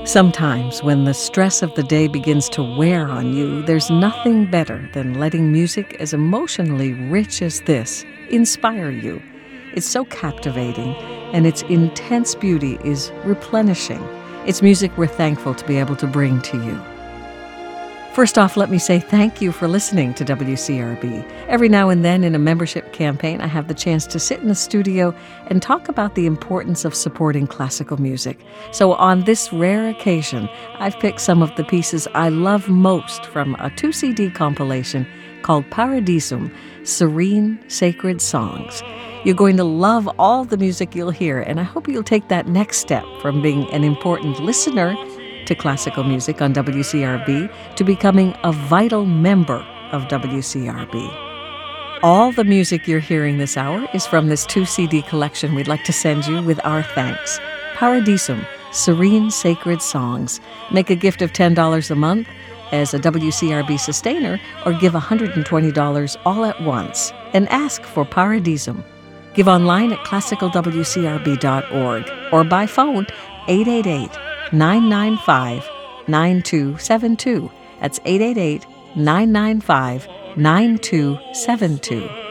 Sometimes, when the stress of the day begins to wear on you, there's nothing better than letting music as emotionally rich as this inspire you. It's so captivating, and its intense beauty is replenishing. It's music we're thankful to be able to bring to you. First off, let me say thank you for listening to WCRB. Every now and then in a membership campaign, I have the chance to sit in the studio and talk about the importance of supporting classical music. So on this rare occasion, I've picked some of the pieces I love most from a 2-CD compilation called Paradisum, Serene Sacred Songs. You're going to love all the music you'll hear, and I hope you'll take that next step from being an important listener to classical music on WCRB to becoming a vital member of WCRB. All the music you're hearing this hour is from this 2-CD collection we'd like to send you with our thanks. Paradisum, Serene Sacred Songs. Make a gift of $10 a month as a WCRB sustainer, or give $120 all at once and ask for Paradisum. Give online at classicalwcrb.org or by phone 888-995-9272. That's 888-995-9272.